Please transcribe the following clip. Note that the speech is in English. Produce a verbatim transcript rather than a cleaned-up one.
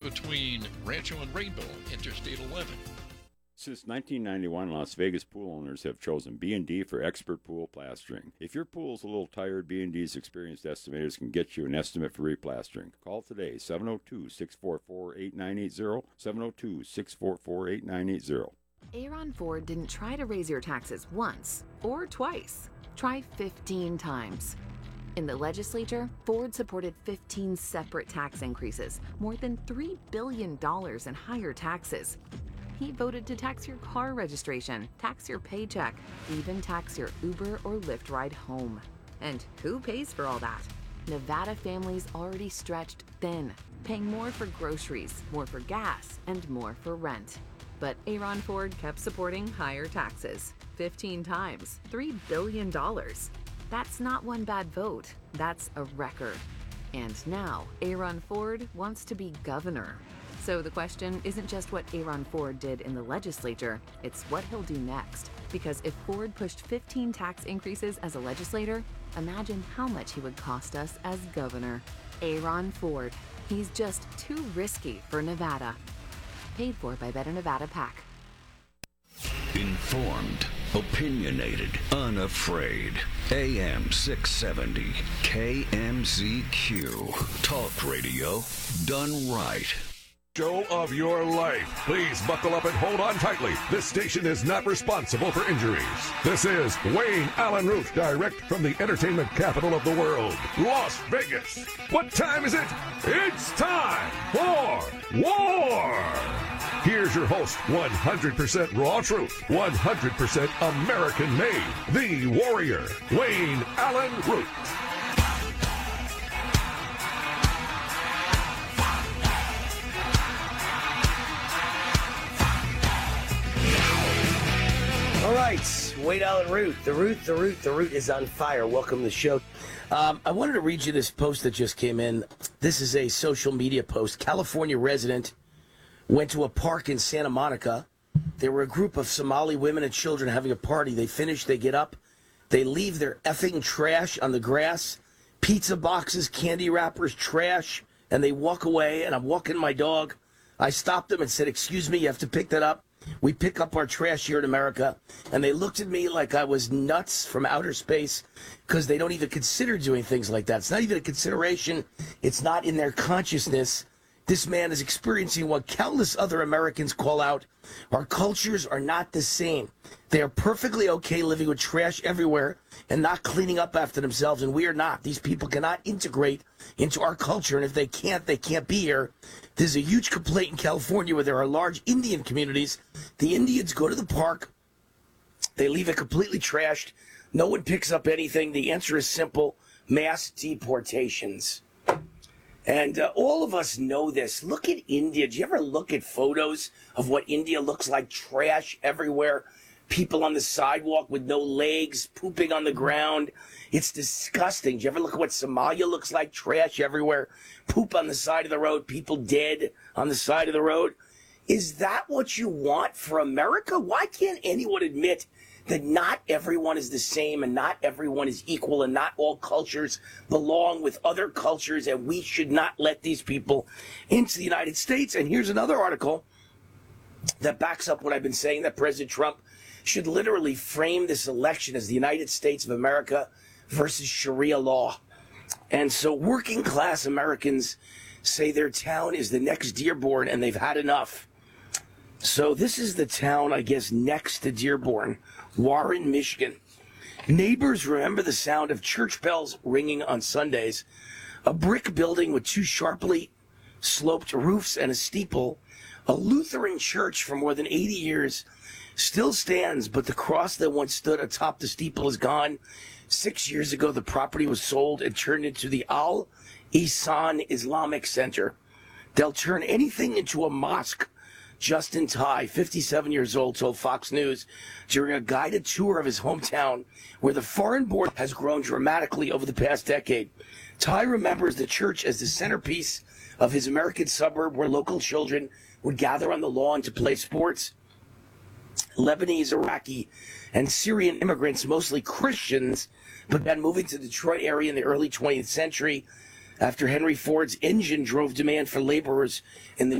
between Rancho and Rainbow on Interstate eleven. Since nineteen ninety-one, Las Vegas pool owners have chosen B and D for expert pool plastering. If your pool's a little tired, B and D's experienced estimators can get you an estimate for replastering. Call today, seven oh two, six four four, eight nine eight zero, seven oh two, six four four, eight nine eight zero. Aaron Ford didn't try to raise your taxes once or twice. Try fifteen times. In the legislature, Ford supported fifteen separate tax increases, more than three billion dollars in higher taxes. He voted to tax your car registration, tax your paycheck, even tax your Uber or Lyft ride home. And who pays for all that? Nevada families already stretched thin, paying more for groceries, more for gas, and more for rent. But Aaron Ford kept supporting higher taxes, fifteen times, three billion dollars. That's not one bad vote, that's a record. And now, Aaron Ford wants to be governor. So the question isn't just what Aaron Ford did in the legislature, it's what he'll do next. Because if Ford pushed fifteen tax increases as a legislator, imagine how much he would cost us as governor. Aaron Ford. He's just too risky for Nevada. Paid for by Better Nevada PAC. Informed, opinionated, unafraid. A M six seventy, K M Z Q. Talk radio done right. Show of your life. Please buckle up and hold on tightly. This station is not responsible for injuries. This is Wayne Allen Root, direct from the entertainment capital of the world, Las Vegas. What time is it? It's time for war. Here's your host, one hundred percent raw truth, one hundred percent American made, the warrior, Wayne Allen Root. All right, Wade Allen Root. The Root, the Root, the Root is on fire. Welcome to the show. Um, I wanted to read you this post that just came in. This is a social media post. California resident went to a park in Santa Monica. There were a group of Somali women and children having a party. They finish, they get up, they leave their effing trash on the grass, pizza boxes, candy wrappers, trash, and they walk away, and I'm walking my dog. I stopped them and said, excuse me, you have to pick that up. We pick up our trash here in America, and they looked at me like I was nuts from outer space because they don't even consider doing things like that. It's not even a consideration. It's not in their consciousness. This man is experiencing what countless other Americans call out. Our cultures are not the same. They are perfectly okay living with trash everywhere and not cleaning up after themselves, and we are not. These people cannot integrate into our culture, and if they can't, they can't be here. There's a huge complaint in California where there are large Indian communities. The Indians go to the park. They leave it completely trashed. No one picks up anything. The answer is simple: mass deportations. And uh, all of us know this. Look at India. Do you ever look at photos of what India looks like? Trash everywhere. People on the sidewalk with no legs, pooping on the ground. It's disgusting. Do you ever look at what Somalia looks like? Trash everywhere. Poop on the side of the road. People dead on the side of the road. Is that what you want for America? Why can't anyone admit that not everyone is the same and not everyone is equal and not all cultures belong with other cultures, and we should not let these people into the United States? And here's another article that backs up what I've been saying, that President Trump should literally frame this election as the United States of America versus Sharia law. And so working class Americans say their town is the next Dearborn and they've had enough. So this is the town, I guess, next to Dearborn, Warren, Michigan. Neighbors remember the sound of church bells ringing on Sundays. A brick building with two sharply sloped roofs and a steeple, a Lutheran church for more than eighty years, still stands, but the cross that once stood atop the steeple is gone. Six years ago, the property was sold and turned into the Al Ihsan Islamic Center. They'll turn anything into a mosque. Justin Ty, fifty-seven years old, told Fox News during a guided tour of his hometown, where the foreign border has grown dramatically over the past decade. Ty remembers the church as the centerpiece of his American suburb, where local children would gather on the lawn to play sports. Lebanese, Iraqi, and Syrian immigrants, mostly Christians, began moving to the Detroit area in the early twentieth century after Henry Ford's engine drove demand for laborers in the